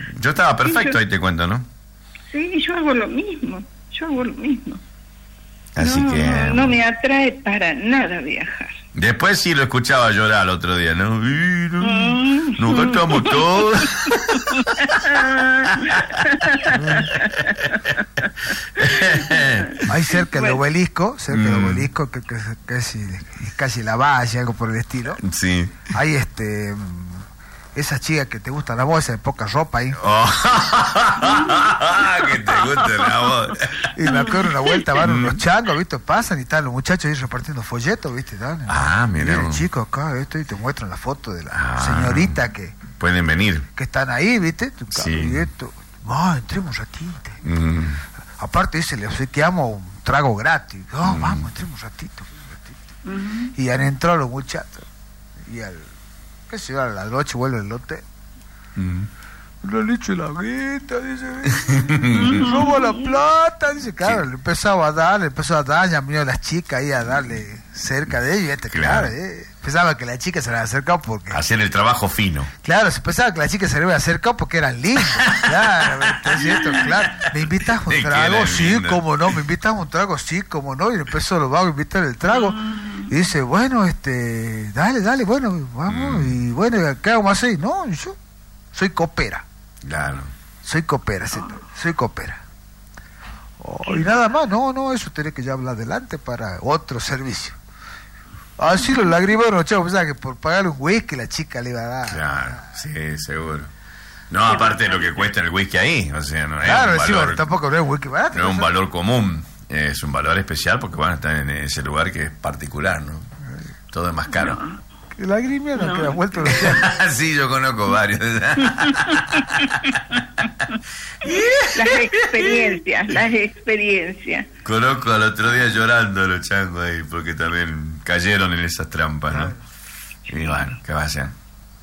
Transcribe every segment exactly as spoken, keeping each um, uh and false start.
Yo estaba perfecto, yo, ahí te cuento, ¿no? Sí, yo hago lo mismo, yo hago lo mismo. Así no, que... No, no me atrae para nada viajar. Después sí lo escuchaba llorar el otro día, ¿no? Y no mm. Nos gastamos todo. Ahí cerca del bueno. obelisco, cerca mm. del obelisco, que, que, que es casi la valle, algo por el estilo. Sí. Hay este... Esa chica que te gusta la voz, esa de poca ropa ahí. Oh. Que te gusta la voz. Y me acuerdo una vuelta, van unos changos, ¿viste? Pasan y están los muchachos ahí repartiendo folletos, ¿viste? ¿Tan? Ah, mira. Mira el chico acá, esto, y te muestran la foto de la ah, señorita que... Pueden venir. Que están ahí, ¿viste? Sí. Y esto. Ah, entremos un ratito. Mm. Aparte dice, le obsequiamos un trago gratis. Oh, mm. Vamos, entremos un ratito. Un ratito. Mm. Y han entrado los muchachos. Y al... ¿Qué se va? A la noche vuelve el lote. Mm. Le han hecho la guita, dice. Roba la plata, dice. Claro, sí. Le empezaba a dar, le empezó a dar, ya vino las chicas ahí a darle cerca de ellos. Este, claro, claro eh. Pensaba que la chica se le había acercado porque... Hacer el trabajo fino. Claro, se pensaba que la chica se le había acercado porque eran lindos. Claro, es cierto, claro. ¿Me invitas un trago? Sí, cómo no. ¿Me invitas un trago? Sí, cómo no. Y empezó los vagos a invitar el trago. Y dice, bueno, este, dale, dale, bueno, vamos. Mm. Y bueno, ¿qué hago más ahí? No, yo soy copera. Claro. Soy copera, sí, soy copera. Oh, y nada más, no, no, eso tenés que ya hablar adelante para otro servicio. Así los lagrimeros, chavos, pensaba que por pagar un whisky la chica le iba a dar. Claro, sí, seguro. No, aparte de lo que cuesta el whisky ahí, o sea, no es claro, un valor... Sí, tampoco no es whisky barato. No es un valor común, es un valor especial porque van a estar en ese lugar que es particular, ¿no? Todo es más caro. No. El lagrimero no. Que ha vuelto los Sí, yo conozco varios. Las experiencias, las experiencias. Conozco al otro día llorando a los changos ahí, porque también cayeron en esas trampas, ¿no? Y bueno, ¿qué va a hacer?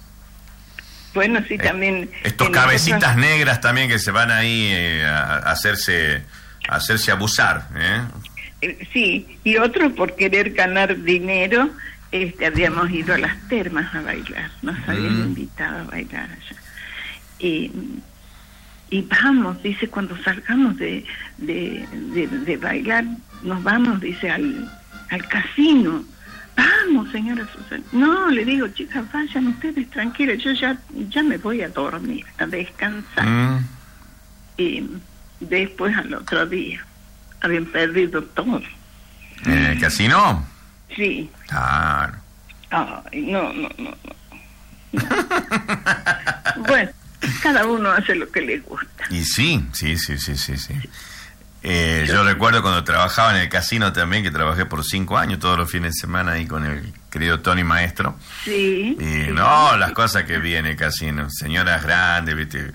Bueno, sí, también... Estos cabecitas nosotros... negras también que se van ahí eh, a hacerse, a hacerse abusar, ¿eh? Sí, y otro por querer ganar dinero... Este, habíamos ido a las termas a bailar, nos habían mm. invitado a bailar allá. Y, y vamos, dice, cuando salgamos de, de, de, de bailar, nos vamos, dice, al, al casino. Vamos, señora Susana. No, le digo, chicas, vayan ustedes tranquilas, yo ya, ya me voy a dormir, a descansar. Mm. Y después al otro día, habían perdido todo. ¿En el casino? Sí. Claro. Ay, no, no, no, no. no. Bueno, cada uno hace lo que le gusta. Y sí, sí, sí, sí, sí, sí. Eh, yo recuerdo cuando trabajaba en el casino también, que trabajé por cinco años, todos los fines de semana ahí con el querido Tony Maestro. Sí. Y sí. no, las cosas que vi en el casino, señoras grandes, viste,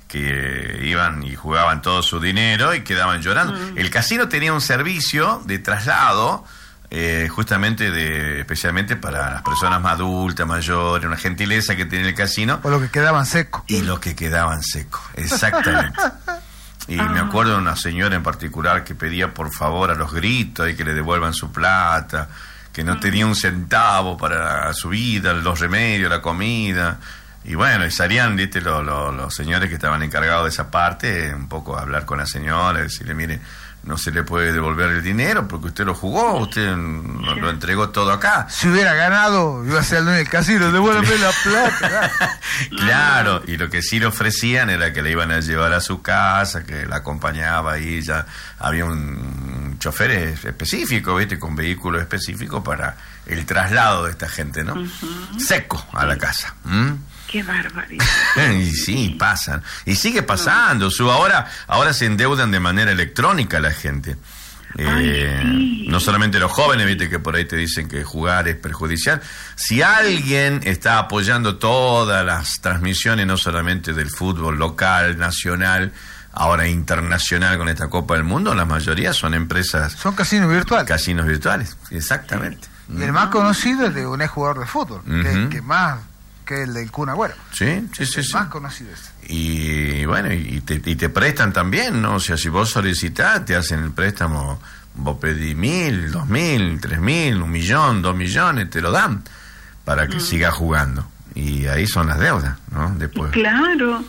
que iban y jugaban todo su dinero y quedaban llorando. Mm. El casino tenía un servicio de traslado, Eh, justamente de especialmente para las personas más adultas, mayores, una gentileza que tiene el casino. O los que quedaban secos. Y los que quedaban secos, exactamente. Y ah. me acuerdo de una señora en particular que pedía por favor a los gritos y que le devuelvan su plata, que no tenía un centavo para su vida, los remedios, la comida. Y bueno, y salían, viste, los, los, los señores que estaban encargados de esa parte, un poco a hablar con la señora, decirle, mire, no se le puede devolver el dinero porque usted lo jugó, usted lo, lo entregó todo acá. Si hubiera ganado, iba a ser en el casino, devuélveme la plata. Claro, y lo que sí le ofrecían era que le iban a llevar a su casa, que la acompañaba ahí, ya había un chofer específico, ¿viste? Con vehículo específico para el traslado de esta gente, ¿no? Uh-huh. Seco a la casa. ¿Mm? Qué barbaridad. Y sí, pasan. Y sigue pasando. Su, ahora, ahora se endeudan de manera electrónica la gente. Eh, Ay, sí. No solamente los jóvenes, viste, que por ahí te dicen que jugar es perjudicial. Si alguien está apoyando todas las transmisiones, no solamente del fútbol local, nacional, ahora internacional con esta Copa del Mundo, la mayoría son empresas... Son casinos virtuales. Casinos virtuales, exactamente. Sí. Y el más conocido es de un exjugador de fútbol, uh-huh. que, que más... que el del Kun Agüero. Sí, sí, sí. sí. Más conocido es. Y bueno, y te, y te prestan también, ¿no? O sea, si vos solicitás, te hacen el préstamo, vos pedís mil, dos mil, tres mil, un millón, dos millones, te lo dan para que mm. sigas jugando. Y ahí son las deudas, ¿no? Después. Claro, claro.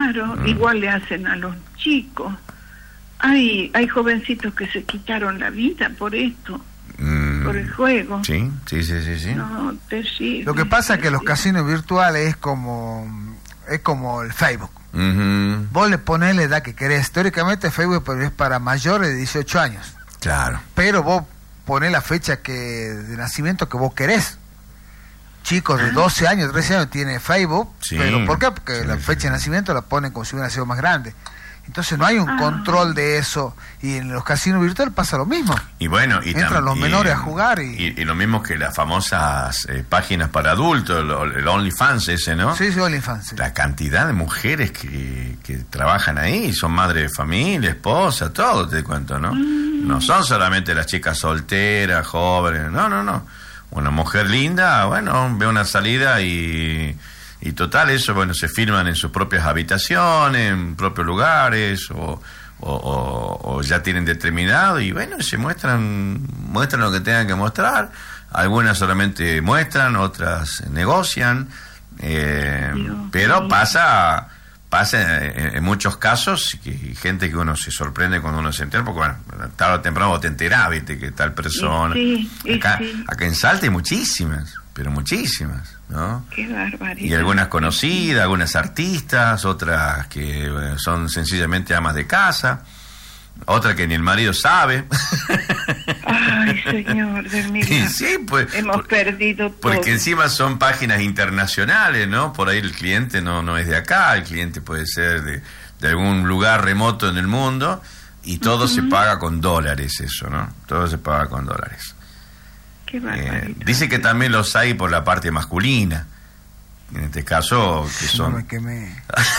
Claro, mm. igual le hacen a los chicos. Hay, hay jovencitos que se quitaron la vida por esto. Mm. Por el juego. Sí, sí, sí, sí, sí. No, terrible. Lo que pasa es que los casinos virtuales es como es como el Facebook. Uh-huh. Vos le ponés la edad que querés. Teóricamente Facebook es para mayores de dieciocho años. Claro. Pero vos ponés la fecha que de nacimiento que vos querés. Chicos de doce años, trece años tiene Facebook. Sí, pero ¿por qué? Porque sí, la fecha sí. de nacimiento la ponen como si hubiera sido más grande. Entonces no hay un ah. control de eso, y en los casinos virtuales pasa lo mismo. Y bueno, y entran los menores y, a jugar y... y y lo mismo que las famosas eh, páginas para adultos, el, el OnlyFans ese, ¿no? Sí, sí, OnlyFans. Sí. La cantidad de mujeres que, que trabajan ahí, son madres de familia, esposas, todo te cuento, ¿no? Mm. No son solamente las chicas solteras, jóvenes, no, no, no. Una mujer linda, bueno, ve una salida y... Y total, eso, bueno, se filman en sus propias habitaciones, en propios lugares, o, o, o, o ya tienen determinado, y bueno, se muestran, muestran lo que tengan que mostrar. Algunas solamente muestran, otras negocian, eh, pero pasa, pasa en, en muchos casos, que gente que uno se sorprende cuando uno se entera, porque bueno, tarde o temprano te enterás, viste, que tal persona. Sí, sí, acá, sí. acá en Salta hay muchísimas, pero muchísimas, ¿no? Qué barbaridad. Y algunas conocidas, algunas artistas, otras que bueno, son sencillamente amas de casa, otra que ni el marido sabe. Ay, señor de mi vida. Sí, pues, hemos por, perdido todo. Porque encima son páginas internacionales, ¿no? Por ahí el cliente no, no es de acá, el cliente puede ser de, de algún lugar remoto en el mundo, y todo uh-huh. se paga con dólares, eso, ¿no? Todo se paga con dólares. Eh, dice que también los hay por la parte masculina, en este caso que son no me quemé.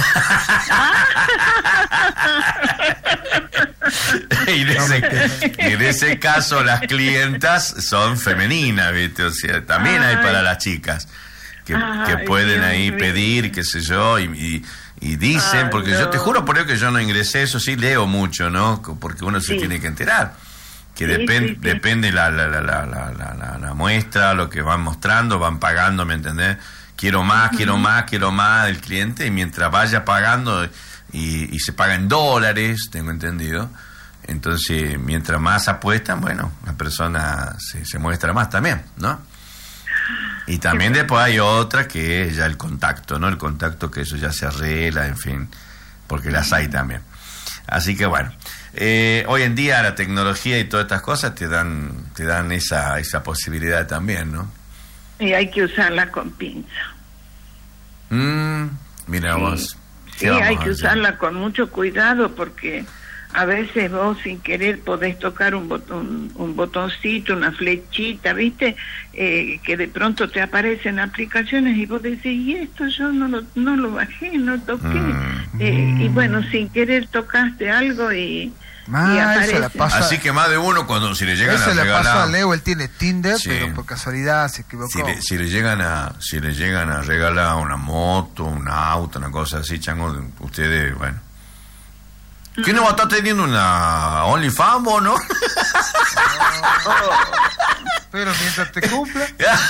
y, en ese, y en ese caso las clientas son femeninas, ¿viste? O sea, también ay. hay para las chicas que, ay, que pueden Dios ahí Dios. pedir, qué sé yo, y, y, y dicen, ay, porque no. yo te juro por ello que yo no ingresé, eso sí leo mucho, ¿no? Porque uno se sí. tiene que enterar. Que sí, depende, sí, sí. depende la, la, la, la, la, la, la muestra, lo que van mostrando, van pagando, ¿me entendés? Quiero más, uh-huh. quiero más, quiero más del cliente, y mientras vaya pagando, y, y se paga en dólares, tengo entendido, entonces mientras más apuestan, bueno, la persona se, se muestra más también, ¿no? Y también después hay otra que es ya el contacto, ¿no? El contacto, que eso ya se arregla, en fin, porque las hay también. Así que bueno. Eh, hoy en día la tecnología y todas estas cosas te dan te dan esa esa posibilidad también, ¿no? Y hay que usarla con pinza. Mm, mira sí. vos. Sí, hay que usarla con mucho cuidado, porque a veces vos sin querer podés tocar un botón, un botoncito, una flechita, ¿viste? Eh, que de pronto te aparecen aplicaciones y vos decís, y esto yo no lo, no lo bajé, no toqué. Mm. Eh, y bueno, sin querer tocaste algo y... Ah, eso la pasa. Así que más de uno, cuando si le llegan eso a regalar, le pasó a Leo, él tiene Tinder, sí. pero por casualidad se equivocó. Si le, si le llegan a si le llegan a regalar una moto, un auto, una cosa así, chango, ustedes, bueno. ¿Qué no va a estar teniendo una OnlyFans o no? Oh, pero mientras te cumpla.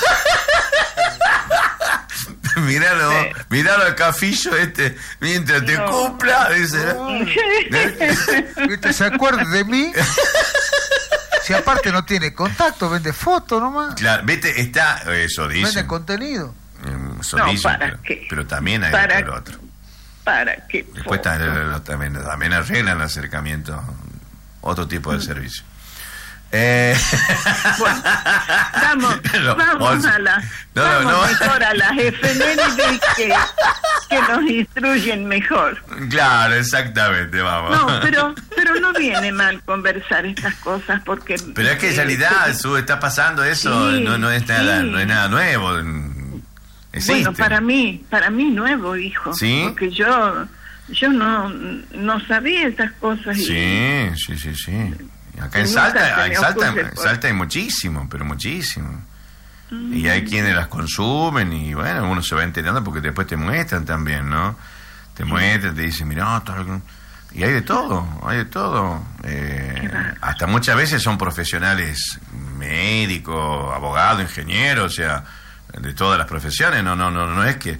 Míralo, sí. míralo el cafillo este, mientras no. te cumpla, dice. ¿Viste? ¿Se acuerda de mí? Si aparte no tiene contacto, vende fotos nomás. Claro, viste, está, eso dice. Vende contenido. Eso no, dicen, ¿para pero, qué? pero también hay ¿Para otro, otro. ¿Para qué? Después también, también, también arreglan el acercamiento, otro tipo de mm. servicio. Eh... Bueno, vamos, no, vamos a la, no, vamos no, no. mejor a las efemérides que, que nos instruyen mejor. Claro, exactamente, vamos. No, pero pero no viene mal conversar estas cosas, porque... Pero es que en realidad, Su, está pasando eso, sí, no, no, es nada, sí. no es nada nuevo. Existe. Bueno, para mí, para mí nuevo, hijo. ¿Sí? Porque yo, yo no, no sabía estas cosas. Sí, y, sí, sí, sí. Acá en Salta, en Salta, en Salta hay muchísimo, pero muchísimo. Mm. Y hay quienes las consumen y bueno, uno se va enterando porque después te muestran también, ¿no? Te muestran, te dicen, mirá, todo... y hay de todo, hay de todo. Eh, hasta muchas veces son profesionales médicos, abogados, ingenieros, o sea, de todas las profesiones. No, no, no, no es que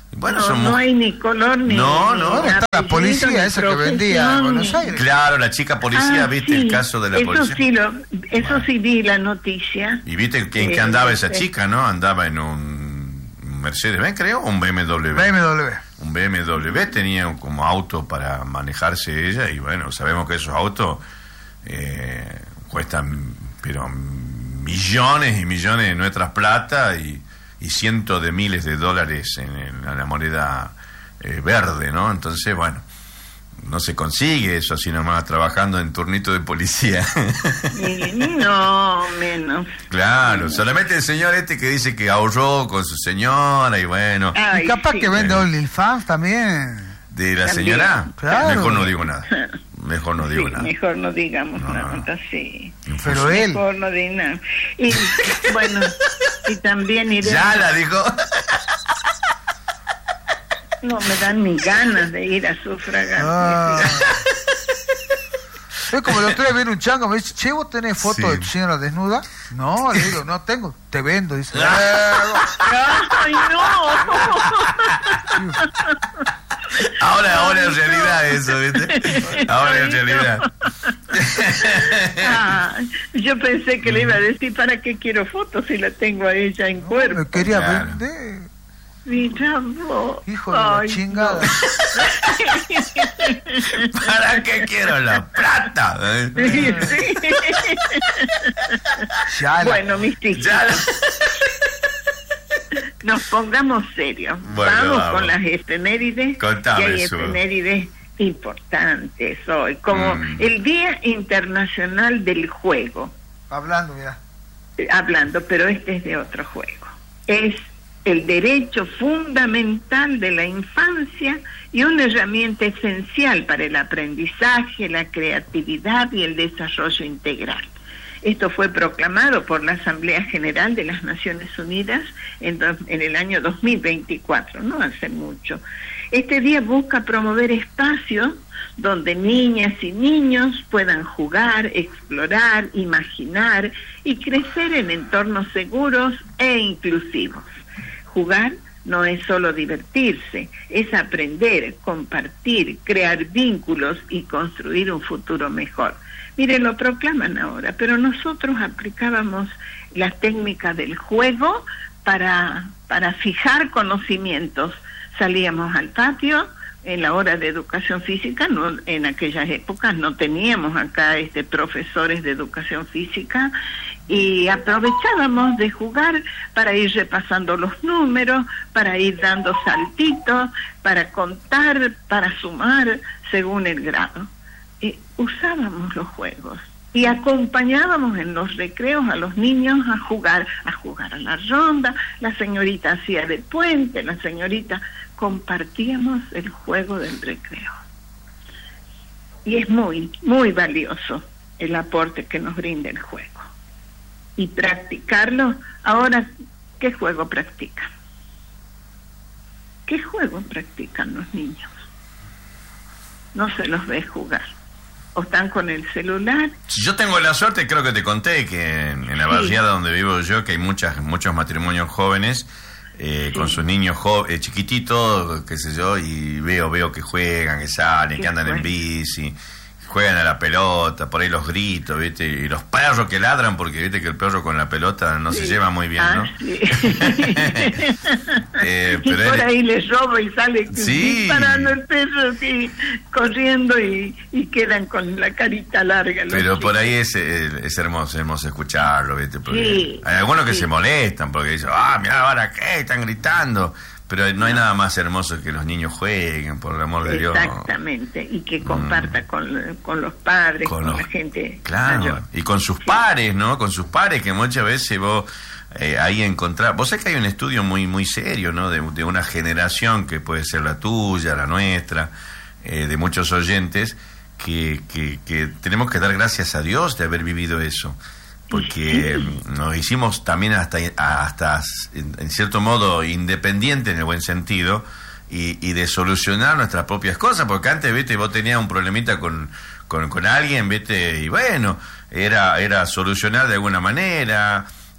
Bueno, no, somos... no hay ni color ni... No, ni no, está la policía esa que vendía en Buenos Aires. Claro, la chica policía, Ah, ¿viste sí. el caso de la eso policía? Sí lo, eso Bueno. sí vi la noticia. ¿Y viste que, en qué Eh, andaba esa este. chica, no? Andaba en un Mercedes-Benz, creo, o un B M W. B M W. Un B M W, tenía un- como auto para manejarse ella, y bueno, sabemos que esos autos eh, cuestan, pero millones y millones de nuestras plata y, y cientos de miles de dólares en, en la moneda eh, verde, ¿no? Entonces, bueno, no se consigue eso así nomás trabajando en turnito de policía. Y no, menos. Claro, solamente el señor este que dice que ahorró con su señora y bueno, Ay, Y capaz sí. que vende OnlyFans también. de la También. señora, Claro. mejor no digo nada. Mejor no digo Sí, nada. mejor no digamos No, nada, no. sí. Pero él. Mejor no digo nada. Y bueno, y también iré... Ya la dijo. No me dan ni ganas de ir a sufragar. Ah. Es como el otro día viene un chango, me dice, che, ¿vos tenés fotos Sí. de tu señora desnuda? No, le digo, no tengo, te vendo, dice. ¡Ay, no! Ahora, ahora en realidad eso, ¿viste? Ahora en realidad. Ah, yo pensé que le iba a decir, ¿para qué quiero fotos si la tengo a ella en cuerpo? Me quería Claro. vender, Mira vos. hijo de la Ay, chingada. ¿Para qué quiero la plata? ¿Eh? no. Sí. Ya la- Bueno, mis hijos, Ya la- nos pongamos serios. Bueno, vamos, vamos. con las efemérides. Contame, que hay Su. efemérides importantes hoy, como Mm. el Día Internacional del Juego. Hablando, mira. Eh, hablando, pero este es de otro juego. Es el derecho fundamental de la infancia y una herramienta esencial para el aprendizaje, la creatividad y el desarrollo integral. Esto fue proclamado por la Asamblea General de las Naciones Unidas en, do- en el año dos mil veinticuatro, no hace mucho. Este día busca promover espacios donde niñas y niños puedan jugar, explorar, imaginar y crecer en entornos seguros e inclusivos. Jugar no es solo divertirse, es aprender, compartir, crear vínculos y construir un futuro mejor. Miren, lo proclaman ahora, pero nosotros aplicábamos las técnicas del juego para, para fijar conocimientos. Salíamos al patio en la hora de educación física, no, en aquellas épocas no teníamos acá este profesores de educación física, y aprovechábamos de jugar para ir repasando los números, para ir dando saltitos, para contar, para sumar según el grado. Eh, usábamos los juegos y acompañábamos en los recreos a los niños a jugar, a jugar a la ronda, la señorita hacía de puente, la señorita... compartíamos el juego del recreo. Y es muy, muy valioso el aporte que nos brinda el juego. Y practicarlo, ahora, ¿qué juego practican? ¿Qué juego practican los niños? No se los ve jugar. O están con el celular. Si yo tengo la suerte, creo que te conté que en, en la Sí. barriada donde vivo yo, que hay muchas muchos matrimonios jóvenes eh, Sí. con sus niños jo- eh, chiquititos, qué sé yo, y veo veo que juegan, que salen, Qué que andan en bueno. bici, juegan a la pelota, por ahí los gritos, ¿viste? Y los perros que ladran, porque viste que el perro con la pelota no se Sí. lleva muy bien, Ah, ¿no? sí. Eh, y pero por él- ahí les roba y sale Sí. disparando el perro así, corriendo y, y quedan con la carita larga. los Pero por chicos. ahí es, eh, es hermoso, hermoso escucharlo, ¿viste? Porque Sí, hay algunos que sí. se molestan porque dicen, ah, mira ahora qué, están gritando. Pero no hay nada más hermoso que los niños jueguen, por el amor de Dios. Exactamente, y que comparta con, con los padres, con, los- la gente Claro, mayor. y con sus pares, ¿no? Con sus pares, que muchas veces vos eh, ahí encontrás... Vos sabés que hay un estudio muy muy serio, ¿no? De, de una generación que puede ser la tuya, la nuestra, eh, de muchos oyentes, que, que, que tenemos que dar gracias a Dios de haber vivido eso. Porque nos hicimos también hasta, hasta en, en cierto modo independientes en el buen sentido y, y de solucionar nuestras propias cosas, porque antes, viste, vos tenías un problemita con, con, con alguien, viste, y bueno, era, era solucionar de alguna manera,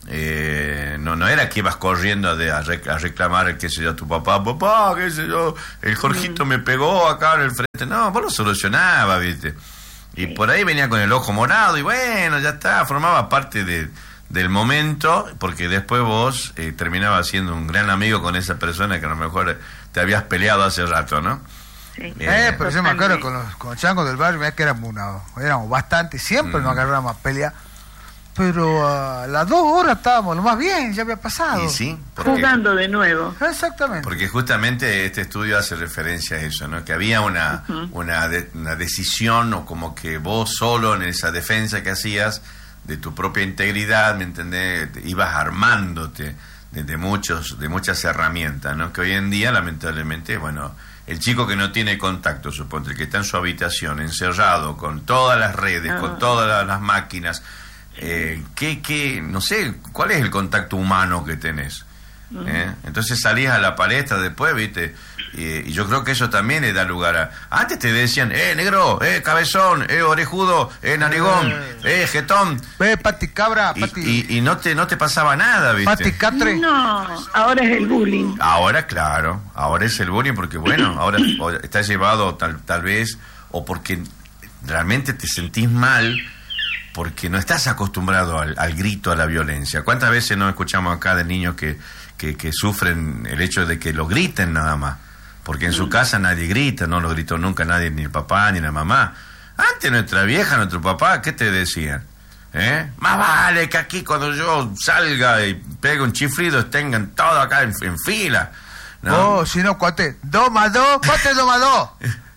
eh, no no era que ibas corriendo de, a, rec, a reclamar, qué sé yo, a tu papá, papá, qué sé yo, el Jorgito me pegó acá en el frente. No, vos lo solucionabas, ¿viste? Y sí. Por ahí venía con el ojo morado y bueno, ya está, formaba parte de, del momento, porque después vos eh, terminabas siendo un gran amigo con esa persona que a lo mejor te habías peleado hace rato, ¿no? Sí. Eh, eh, pero yo me acuerdo con los, con los changos del barrio, mirá que éramos, una, éramos bastante, siempre mm. nos agarrábamos a pelear. Pero a uh, las dos horas estábamos lo más bien, ya había pasado. Y sí, porque, jugando de nuevo. Exactamente. Porque justamente este estudio hace referencia a eso, ¿no? Que había una, uh-huh. una, de, una decisión, o como que vos solo en esa defensa que hacías de tu propia integridad, ¿me entendés? Ibas armándote de, de, muchos, de muchas herramientas, ¿no? Que hoy en día, lamentablemente, bueno, el chico que no tiene contacto, suponte, el que está en su habitación, encerrado, con todas las redes, uh-huh. con todas las, las máquinas... Eh, ¿qué, qué, no sé, cuál es el contacto humano que tenés? ¿Eh? Entonces salís a la palestra después, ¿viste? Y, y yo creo que eso también le da lugar a... Antes te decían, eh, negro, eh, cabezón, eh, orejudo, eh, narigón, eh, jetón. Eh, pati cabra, y, pati... Y, y no te no te pasaba nada, ¿viste? Pati catre. No, ahora es el bullying. Ahora, claro, ahora es el bullying porque, bueno, ahora está llevado tal, tal vez, o porque realmente te sentís mal... porque no estás acostumbrado al, al grito, a la violencia. ¿Cuántas veces no escuchamos acá de niños que, que, que sufren el hecho de que lo griten nada más? Porque en su casa nadie grita, no lo gritó nunca nadie, ni el papá ni la mamá. Antes nuestra vieja, nuestro papá, ¿qué te decían? ¿Eh? Más vale que aquí cuando yo salga y pegue un chiflido tengan todo acá en, en fila, ¿no? Oh, si no, cuate, dos más dos, cuate, dos más dos.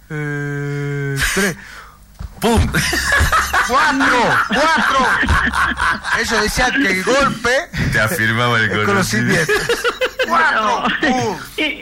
eh, tres... ¡Pum! ¡Cuatro! ¡Cuatro! Eso decía que el golpe... Te afirmaba el, el conocimiento. ¡Cuatro! ¡Pum!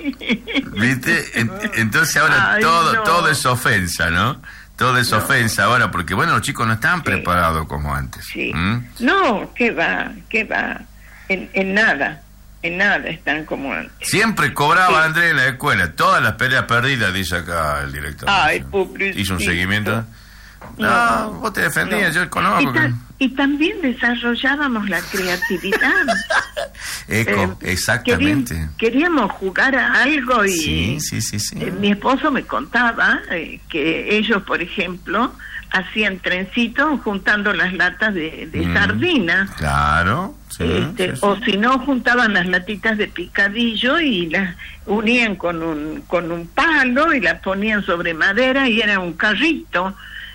¿Viste? Entonces ahora Ay, todo no. todo es ofensa, ¿no? Todo es no. ofensa ahora, porque bueno, los chicos no están sí. preparados como antes. Sí. ¿Mm? No, ¿qué va? ¿Qué va? En, en nada. En nada están como antes. Siempre cobraba sí. Andrés en la escuela. Todas las peleas perdidas, dice acá el director. Ay, pobrecito. Hizo un seguimiento... No, no, vos te defendías, no. Yo conozco. Y, ta- y también desarrollábamos la creatividad. Eco, eh, exactamente. Queríamos, queríamos jugar a algo y sí, sí, sí, sí. Eh, mi esposo me contaba eh, que ellos, por ejemplo, hacían trencitos juntando las latas de, de mm, sardinas. Claro. Sí, este, sí, sí. O si no, juntaban las latitas de picadillo y las unían con un, con un palo y las ponían sobre madera y era un carrito.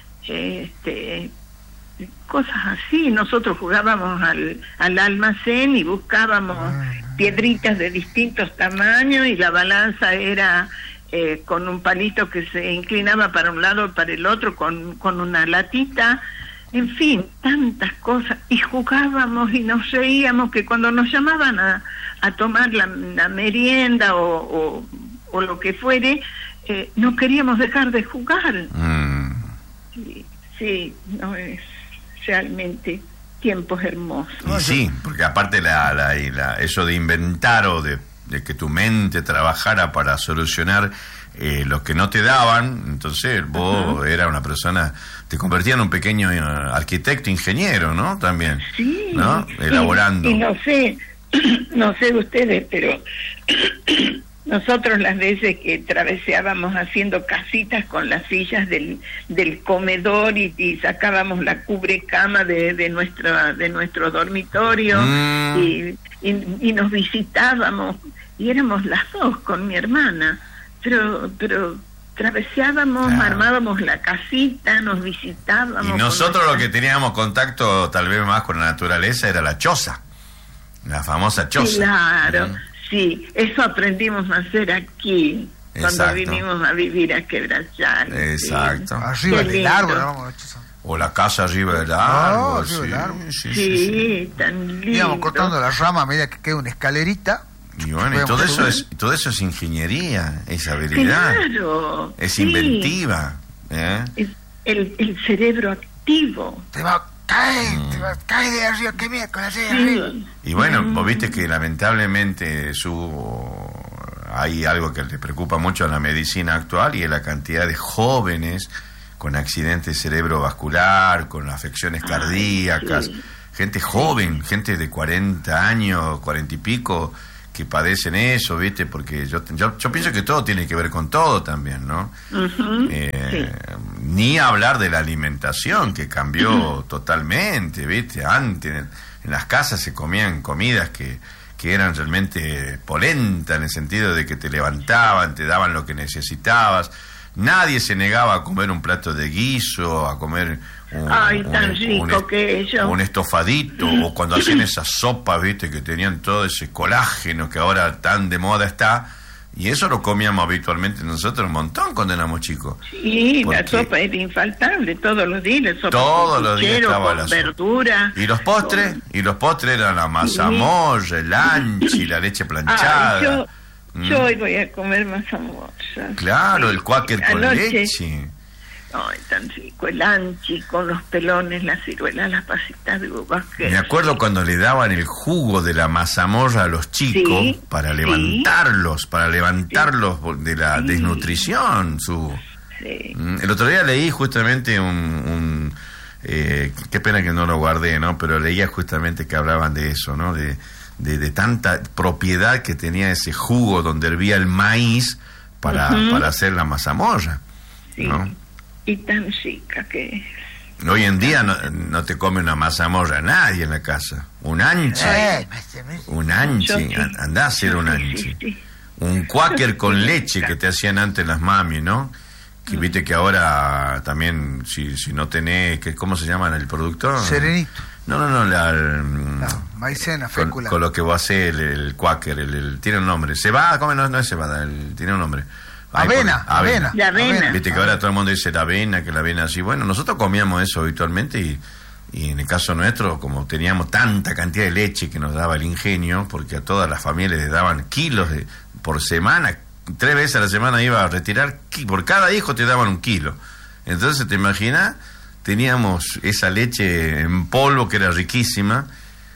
Este, cosas así. Nosotros jugábamos al, al almacén y buscábamos piedritas de distintos tamaños y la balanza era eh, con un palito que se inclinaba para un lado o para el otro con, con una latita, en fin, tantas cosas, y jugábamos y nos reíamos que cuando nos llamaban a, a tomar la, la merienda o, o, o lo que fuere, eh, no queríamos dejar de jugar. mm. Sí, sí, no es realmente tiempos hermosos. Y sí, porque aparte la, la, la, eso de inventar o de, de que tu mente trabajara para solucionar eh, lo que no te daban, entonces vos uh-huh. eras una persona, te convertías en un pequeño uh, arquitecto, ingeniero, ¿no? También, sí, ¿no? Sí. Elaborando. Y no sé, no sé ustedes, pero... Nosotros las veces que traveseábamos haciendo casitas con las sillas del, del comedor y, y sacábamos la cubrecama de, de, nuestra, de nuestro dormitorio mm. y, y, y nos visitábamos y éramos las dos con mi hermana, pero pero traveseábamos, ah. armábamos la casita, nos visitábamos. Y nosotros lo que teníamos contacto tal vez más con la naturaleza era la choza, la famosa choza. Claro. Mm. Sí, eso aprendimos a hacer aquí, Exacto. cuando vinimos a vivir a Quebrachal. Exacto. Sí. Arriba del árbol, ¿no? O la casa arriba del árbol. Oh, sí, sí, sí, sí, sí, sí, tan lindo. Íbamos cortando las ramas a medida que queda una escalerita. Y bueno, y todo eso es todo eso es ingeniería, es habilidad. Claro. Es sí. inventiva. ¿eh? Es el, el cerebro activo. Te va cae, mm. te va, cae de arriba, que mira, con la silla sí. arriba. Y bueno, mm. vos viste que lamentablemente su hay algo que le preocupa mucho a la medicina actual y es la cantidad de jóvenes con accidentes cerebrovascular, con afecciones Ay, cardíacas, sí. gente joven, gente de cuarenta años, cuarenta y pico, que padecen eso, ¿viste? Porque yo, yo yo pienso que todo tiene que ver con todo también, ¿no? Uh-huh, eh, sí. Ni hablar de la alimentación, que cambió uh-huh. totalmente, ¿viste? Antes en las casas se comían comidas que, que eran realmente polentas, en el sentido de que te levantaban, te daban lo que necesitabas. Nadie se negaba a comer un plato de guiso, a comer un, Ay, un, tan rico un, que eso. un estofadito, o cuando hacían esas sopas, viste, que tenían todo ese colágeno que ahora tan de moda está, y eso lo comíamos habitualmente nosotros un montón cuando éramos chicos. Sí, porque la sopa era infaltable todos los días, la sopa todos con los días puchero, estaba con la sopa. verdura. Y los postres, con... y los postres eran la mazamorra, el anchi, la leche planchada. Ay, yo, Mm. yo hoy voy a comer mazamorra. Claro, el cuáquer con Anoche, leche. Ay, tan rico, el anchi con los pelones, las ciruelas, las pasitas de uvas. Me acuerdo cuando le daban el jugo de la mazamorra a los chicos, sí, para sí. levantarlos, para levantarlos sí. de la sí. desnutrición. Su... Sí. El otro día leí justamente un... un eh, qué pena que no lo guardé, ¿no? Pero leía justamente que hablaban de eso, ¿no? De, de, de tanta propiedad que tenía ese jugo donde hervía el maíz para, uh-huh. para hacer la mazamorra, sí. ¿no? Y tan rica que es. Hoy en día no, no te come una mazamorra nadie en la casa. Un anchi. Eh, un anchi. Sí. Andá a hacer un anchi. Sí, sí. Un cuáquer con leche que te hacían antes las mami, ¿no? Que viste que ahora también, si, si no tenés, que, ¿cómo se llama el producto? Serenito. No, no, no, la, el, la maicena, con, fécula. con lo que vos haces, el, el cuáquer, el, el, tiene un nombre. Cebada, ¿cómo no, no es cebada? El, tiene un nombre. Ay, avena, por, avena. La avena. Viste que ahora todo el mundo dice la avena, que la avena así. Bueno, nosotros comíamos eso habitualmente y, y en el caso nuestro, como teníamos tanta cantidad de leche que nos daba el ingenio, porque a todas las familias les daban kilos de, por semana, tres veces a la semana iba a retirar, por cada hijo te daban un kilo. Entonces, ¿te imaginas? Teníamos esa leche en polvo que era riquísima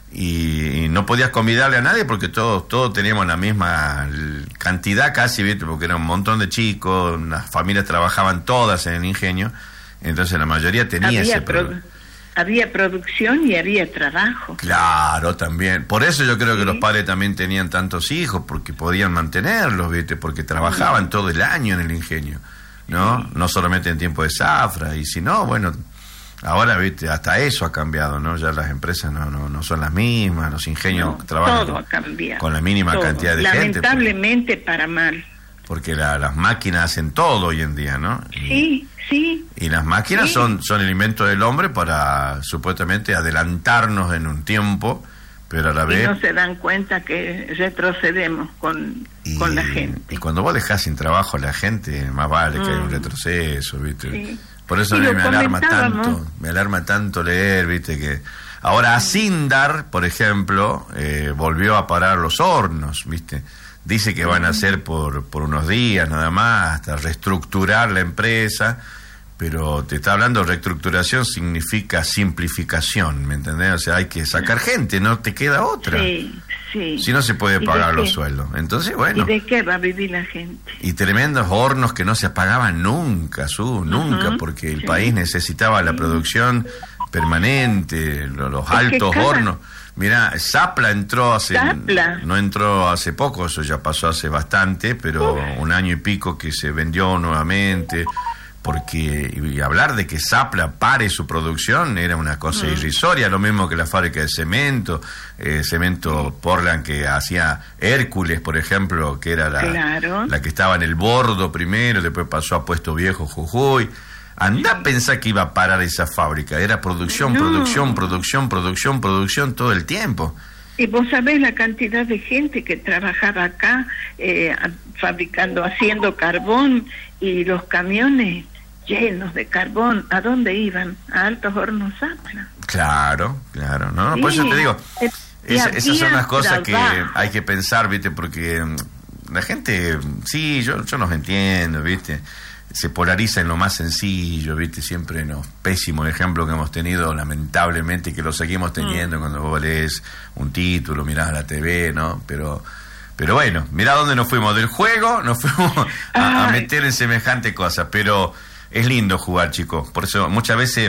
y, y no podías convidarle a nadie porque todos todos teníamos la misma cantidad casi, ¿viste? Porque era un montón de chicos, las familias trabajaban todas en el ingenio, entonces la mayoría tenía había ese pro- problema. Había producción y había trabajo. Claro, también. Por eso yo creo que sí. Los padres también tenían tantos hijos, porque podían mantenerlos, ¿viste? Porque trabajaban sí. todo el año en el ingenio, ¿no? Sí. No solamente en tiempo de zafra, y si no, bueno, ahora, ¿viste? Hasta eso ha cambiado, ¿no? Ya las empresas no no, no son las mismas, los ingenios no, trabajan todo con, ha cambiado, con la mínima todo. cantidad de Lamentablemente gente. Para mal. Porque la, las máquinas hacen todo hoy en día, ¿no? Sí, sí. Y las máquinas sí. son, son el invento del hombre para, supuestamente, adelantarnos en un tiempo, pero a la y vez... no se dan cuenta que retrocedemos con, y, con la gente. Y cuando vos dejás sin trabajo a la gente, más vale mm. que haya un retroceso, ¿viste? Sí. Por eso a mí me alarma tanto, me alarma tanto leer, ¿viste? Que ahora Acindar, por ejemplo, eh, volvió a parar los hornos, ¿viste? Dice que van a hacer por, por unos días nada más, hasta reestructurar la empresa, pero te está hablando, reestructuración significa simplificación, ¿me entendés? O sea, hay que sacar gente, no te queda otra. Sí, sí. Si no se puede pagar los sueldos. Entonces, bueno. ¿Y de qué va a vivir la gente? Y tremendos hornos que no se apagaban nunca, su, nunca, uh-huh. porque el sí. país necesitaba la producción permanente, los, los altos cada... hornos. Mira, Zapla entró hace... ¿Zapla? No entró hace poco, eso ya pasó hace bastante, pero Uf. un año y pico que se vendió nuevamente, porque y hablar de que Zapla pare su producción era una cosa mm. irrisoria, lo mismo que la fábrica de cemento, eh, cemento Portland que hacía Hércules, por ejemplo, que era la, claro. la que estaba en el Bordo primero, después pasó a Puesto Viejo, Jujuy. Andá a pensar que iba a parar esa fábrica. Era producción, no. producción, producción, producción, producción todo el tiempo. Y vos sabés la cantidad de gente que trabajaba acá eh, fabricando, haciendo carbón, y los camiones llenos de carbón, ¿a dónde iban? A Altos Hornos Zapla. Claro, claro. No, sí. Por eso te digo, eh, esa, esas son las cosas trabajo. que hay que pensar, ¿viste? Porque la gente, sí, yo, yo los entiendo, ¿viste? Se polariza en lo más sencillo, ¿viste? Siempre en los pésimos ejemplos que hemos tenido, lamentablemente, que lo seguimos teniendo mm. cuando vos lees un título, mirás a la T V, ¿no? Pero pero bueno, mirá dónde nos fuimos, del juego nos fuimos a, a meter en semejante cosa, pero es lindo jugar, chicos, por eso muchas veces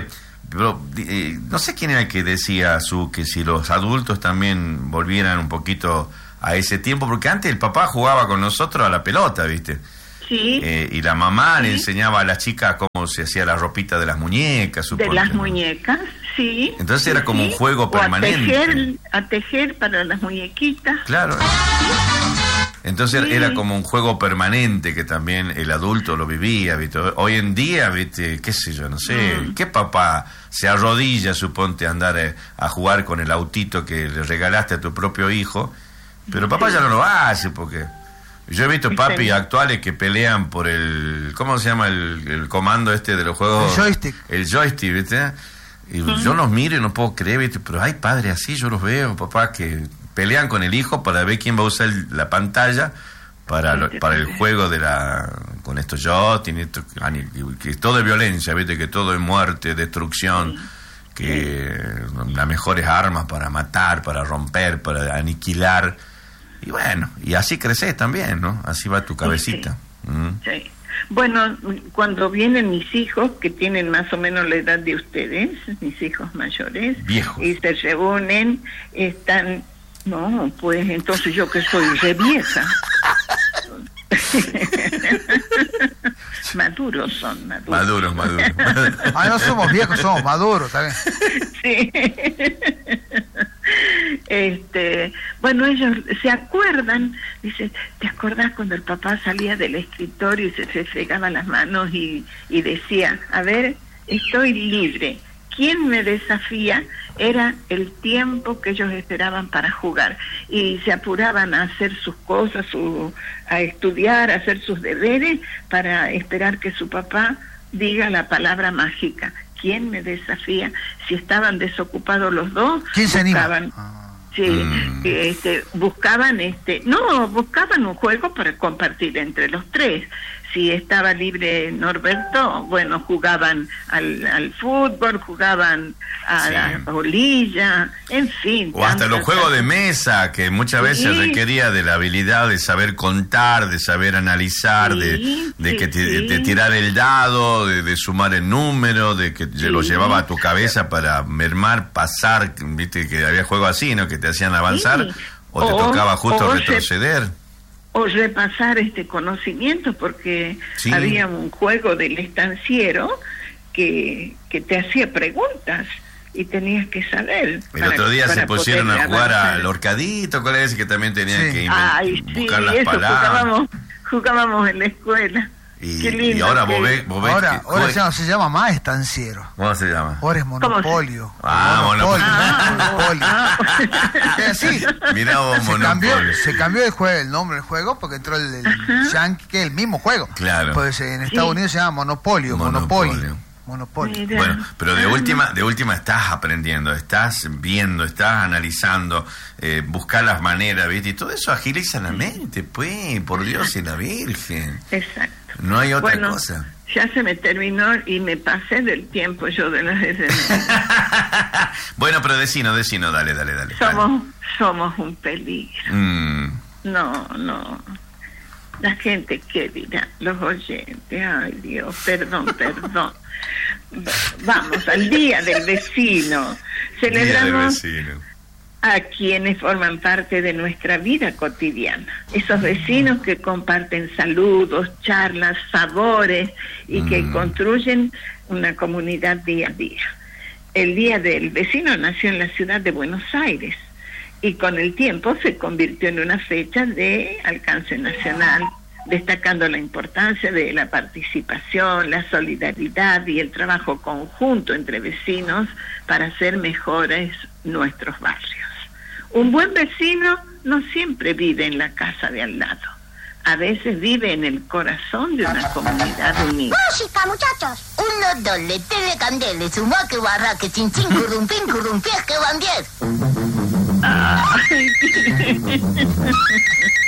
pero eh, no sé quién era el que decía, Su, que si los adultos también volvieran un poquito a ese tiempo, porque antes el papá jugaba con nosotros a la pelota, ¿viste? Sí. Eh, y la mamá sí. le enseñaba a las chicas cómo se hacía la ropita de las muñecas, supongo. De las ¿no? muñecas, sí. Entonces era como sí. un juego o permanente. A tejer, a tejer para las muñequitas. Claro. Entonces sí. era como un juego permanente que también el adulto lo vivía, ¿viste? Hoy en día, ¿viste? Qué sé yo, no sé, mm. ¿qué papá se arrodilla, suponte, a andar eh, a jugar con el autito que le regalaste a tu propio hijo? Pero papá sí. ya no lo hace, porque yo he visto papis sí. actuales que pelean por el, ¿cómo se llama el, el comando este de los juegos? El joystick. El joystick, ¿viste? Y uh-huh. yo los miro y no puedo creer, ¿viste? Pero hay padres así, yo los veo, papás que pelean con el hijo para ver quién va a usar el, la pantalla para lo, para el juego de la con estos joystick, que, que todo es violencia, ¿viste? Que todo es muerte, destrucción, sí. que sí. las mejores armas para matar, para romper, para aniquilar. Y bueno, y así creces también, ¿no? Así va tu cabecita. Sí. Mm. sí. Bueno, cuando vienen mis hijos, que tienen más o menos la edad de ustedes, mis hijos mayores, viejos, y se reúnen, están... No, pues entonces yo que soy re vieja. Maduros son, maduros. Maduros, maduros. Ah, no somos viejos, somos maduros, ¿sabes? Sí. Este, bueno, ellos se acuerdan, dice, ¿te acordás cuando el papá salía del escritorio y se, se fregaba las manos y, y decía, a ver, estoy libre? ¿Quién me desafía? Era el tiempo que ellos esperaban para jugar y se apuraban a hacer sus cosas, su, a estudiar, a hacer sus deberes para esperar que su papá diga la palabra mágica. ¿Quién me desafía? Si estaban desocupados los dos, ¿quién se anima? Buscaban, sí, mm. este, buscaban, este, no, buscaban un juego para compartir entre los tres. Si estaba libre Norberto, bueno, jugaban al, al fútbol, jugaban a sí. la bolilla, en fin. O hasta los juegos de mesa, que muchas veces sí. requería de la habilidad de saber contar, de saber analizar, sí, de, de, sí, que te, sí. de tirar el dado, de, de sumar el número, de que sí. lo llevaba a tu cabeza para mermar, pasar, viste que había juegos así, ¿no? Que te hacían avanzar, sí. o te o, tocaba justo retroceder. Se... o repasar este conocimiento, porque sí. había un juego del estanciero que, que te hacía preguntas y tenías que saber. El para, otro día se pusieron a jugar avanzar. Al horcadito, ¿cuál es? Que también tenían sí. que Ay, buscar sí, las eso palabras. Jugábamos, jugábamos en la escuela. Y, Qué lindo y ahora que... vos ves, vos ves ahora, que... ahora ya no se llama más estanciero. ¿Cómo se llama? Ahora es monopolio. Ah, monopolio. monopolio. Es así. Mirá vos, se monopolio. Cambió, se cambió el, juego, el nombre del juego porque entró el, el Yankee, que es el mismo juego. Claro. Pues en Estados sí. Unidos se llama monopolio, monopolio. monopolio. Monopolio. Bueno, pero de última, de última estás aprendiendo, estás viendo, estás analizando, eh, buscar las maneras, ¿viste? Y todo eso agiliza la mente, pues, por Dios y la Virgen. Exacto. No hay otra bueno, cosa. Ya se me terminó y me pasé del tiempo yo de las veces. Bueno, pero decino, decino, dale, dale, dale. Somos, dale. somos un peligro. Mm. No, no. La gente que dirá, los oyentes, ay Dios, perdón, perdón. Vamos al Día del Vecino. Celebramos Día del Vecino. A quienes forman parte de nuestra vida cotidiana. Esos vecinos que comparten saludos, charlas, favores y mm. que construyen una comunidad día a día. El Día del Vecino nació en la ciudad de Buenos Aires y con el tiempo se convirtió en una fecha de alcance nacional, destacando la importancia de la participación, la solidaridad y el trabajo conjunto entre vecinos para hacer mejores nuestros barrios. Un buen vecino no siempre vive en la casa de al lado, a veces vive en el corazón de una comunidad unida. ¡Música, muchachos! Uno, dos, le, tele, candele, sumaque, barraque, chin, chin, currumpín, currumpié, que van diez. Ay.